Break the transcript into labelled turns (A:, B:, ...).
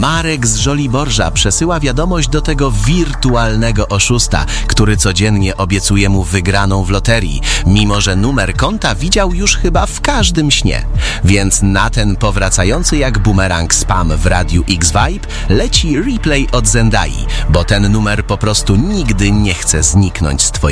A: Marek z Żoliborza przesyła wiadomość do tego wirtualnego oszusta, który codziennie obiecuje mu wygraną w loterii, mimo że numer konta widział już chyba w każdym śnie. Więc na ten powracający jak bumerang spam w Radiu X-Vibe leci replay od Zendai, bo ten numer po prostu nigdy nie chce zniknąć z twojego